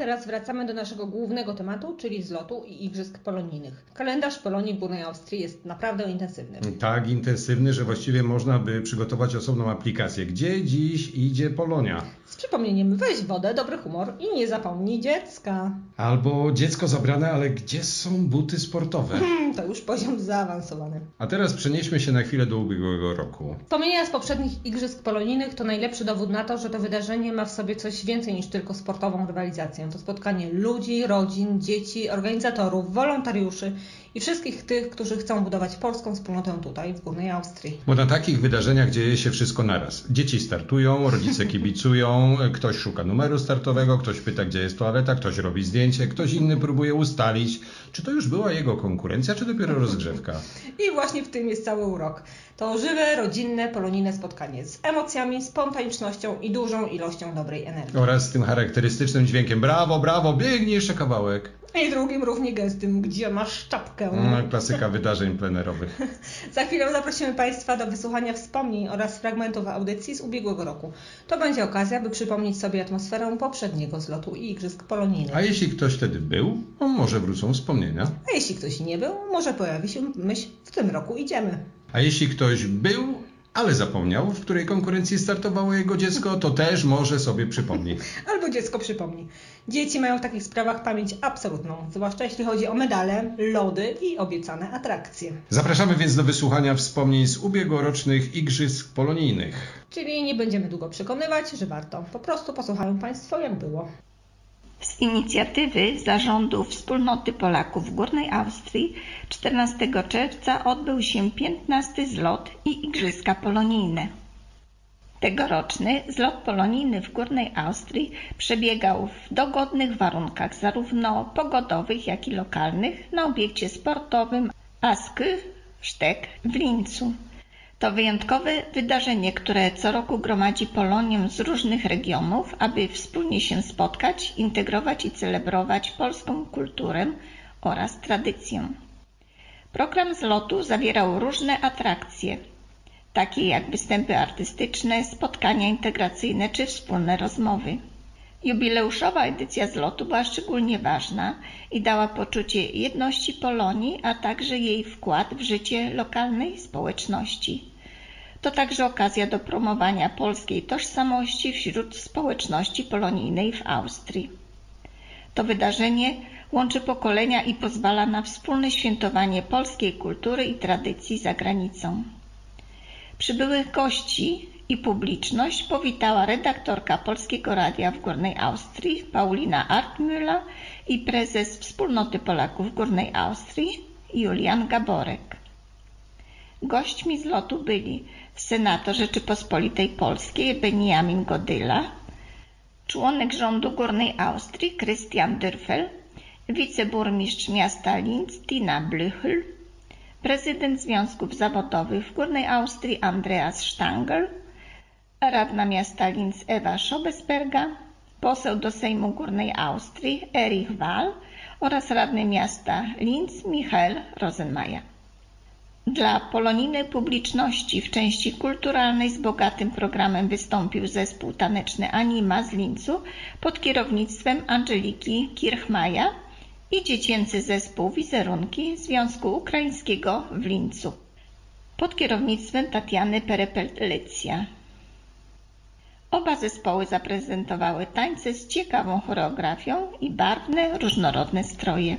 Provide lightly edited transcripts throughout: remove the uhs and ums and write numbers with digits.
teraz wracamy do naszego głównego tematu, czyli zlotu i igrzysk polonijnych. Kalendarz Polonii w Górnej Austrii jest naprawdę intensywny. Tak intensywny, że właściwie można by przygotować osobną aplikację. Gdzie dziś idzie Polonia? Z przypomnieniem: weź wodę, dobry humor i nie zapomnij dziecka. Albo dziecko zabrane, ale gdzie są buty sportowe? To już poziom zaawansowany. A teraz przenieśmy się na chwilę do ubiegłego roku. Wspomnienia z poprzednich igrzysk polonijnych to najlepszy dowód na to, że to wydarzenie ma w sobie coś więcej niż tylko sportową rywalizację. To spotkanie ludzi, rodzin, dzieci, organizatorów, wolontariuszy i wszystkich tych, którzy chcą budować polską wspólnotę tutaj, w Górnej Austrii. Bo na takich wydarzeniach dzieje się wszystko naraz. Dzieci startują, rodzice kibicują, ktoś szuka numeru startowego, ktoś pyta, gdzie jest toaleta, ktoś robi zdjęcie, ktoś inny próbuje ustalić, czy to już była jego konkurencja, czy dopiero rozgrzewka. I właśnie w tym jest cały urok. To żywe, rodzinne, polonijne spotkanie z emocjami, spontanicznością i dużą ilością dobrej energii. Oraz z tym charakterystycznym dźwiękiem: brawo, brawo, biegnij jeszcze kawałek. I drugim równie gęstym: gdzie masz czapkę? Klasyka wydarzeń plenerowych. Za chwilę zaprosimy Państwa do wysłuchania wspomnień oraz fragmentów audycji z ubiegłego roku. To będzie okazja, by przypomnieć sobie atmosferę poprzedniego zlotu i igrzysk polonijnych. A jeśli ktoś wtedy był, może wrócą wspomnienia. A jeśli ktoś nie był, może pojawi się myśl: w tym roku idziemy. A jeśli ktoś był, ale zapomniał, w której konkurencji startowało jego dziecko, to też może sobie przypomni. Albo dziecko przypomni. Dzieci mają w takich sprawach pamięć absolutną, zwłaszcza jeśli chodzi o medale, lody i obiecane atrakcje. Zapraszamy więc do wysłuchania wspomnień z ubiegłorocznych igrzysk polonijnych. Czyli nie będziemy długo przekonywać, że warto. Po prostu posłuchają Państwo, jak było. Z inicjatywy Zarządu Wspólnoty Polaków w Górnej Austrii 14 czerwca odbył się 15. zlot i igrzyska polonijne. Tegoroczny zlot polonijny w Górnej Austrii przebiegał w dogodnych warunkach zarówno pogodowych, jak i lokalnych na obiekcie sportowym Askö-Sztek w Lincu. To wyjątkowe wydarzenie, które co roku gromadzi Polonię z różnych regionów, aby wspólnie się spotkać, integrować i celebrować polską kulturę oraz tradycję. Program zlotu zawierał różne atrakcje, takie jak występy artystyczne, spotkania integracyjne czy wspólne rozmowy. Jubileuszowa edycja zlotu była szczególnie ważna i dała poczucie jedności Polonii, a także jej wkład w życie lokalnej społeczności. To także okazja do promowania polskiej tożsamości wśród społeczności polonijnej w Austrii. To wydarzenie łączy pokolenia i pozwala na wspólne świętowanie polskiej kultury i tradycji za granicą. Przybyłych gości i publiczność powitała redaktorka Polskiego Radia w Górnej Austrii Paulina Artmüller i prezes Wspólnoty Polaków w Górnej Austrii Julian Gaborek. Gośćmi zlotu byli senator Rzeczypospolitej Polskiej Beniamin Godyla, członek rządu Górnej Austrii Christian Dürfel, wiceburmistrz miasta Linz Tina Blüchel, prezydent związków zawodowych w Górnej Austrii Andreas Stangl, radna miasta Linz Ewa Schobesberga, poseł do Sejmu Górnej Austrii Erich Wahl oraz radny miasta Linz Michael Rosenmayer. Dla polonijnej publiczności w części kulturalnej z bogatym programem wystąpił zespół taneczny Anima z Linzu pod kierownictwem Angeliki Kirchmaja i dziecięcy zespół Wizerunki Związku Ukraińskiego w Lincu pod kierownictwem Tatiany Perepelcja. Oba zespoły zaprezentowały tańce z ciekawą choreografią i barwne, różnorodne stroje.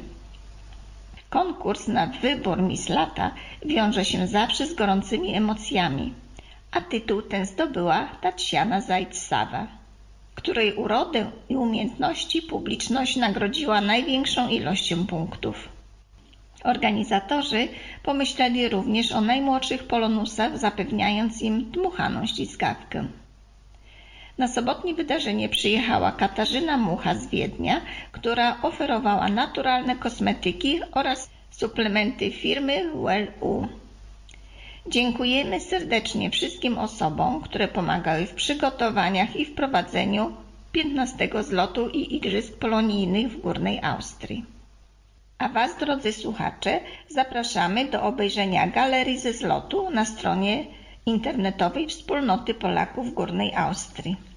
Konkurs na wybór Miss Lata wiąże się zawsze z gorącymi emocjami, a tytuł ten zdobyła Tatiana Zajc-Sawa, której urodę i umiejętności publiczność nagrodziła największą ilością punktów. Organizatorzy pomyśleli również o najmłodszych polonusach, zapewniając im dmuchaną ślizgawkę. Na sobotnie wydarzenie przyjechała Katarzyna Mucha z Wiednia, która oferowała naturalne kosmetyki oraz suplementy firmy Well-U. Dziękujemy serdecznie wszystkim osobom, które pomagały w przygotowaniach i wprowadzeniu 15. zlotu i igrzysk polonijnych w Górnej Austrii. A Was, drodzy słuchacze, zapraszamy do obejrzenia galerii ze zlotu na stronie internetowej Wspólnoty Polaków w Górnej Austrii.